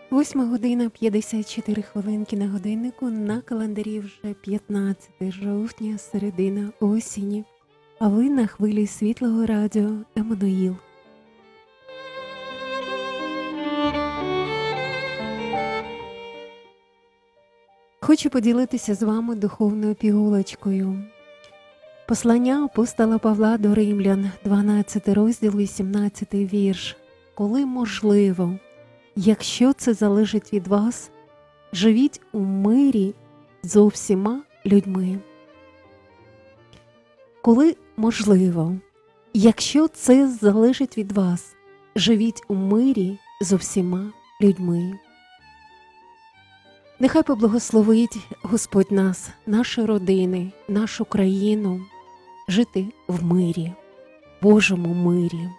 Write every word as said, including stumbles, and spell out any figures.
Восьма година п'ятдесят чотири хвилинки на годиннику, на календарі вже п'ятнадцяте жовтня, середина осені, а ви на хвилі світлого радіо Еммануїл. Хочу поділитися з вами духовною пігулочкою. Послання апостола Павла до Римлян, дванадцятий розділ, вісімнадцятий вірш. Коли можливо, якщо це залежить від вас, живіть у мирі з усіма людьми. Коли можливо, якщо це залежить від вас, живіть у мирі з усіма людьми. Нехай поблагословить Господь нас, наші родини, нашу країну, жити в мирі, Божому мирі.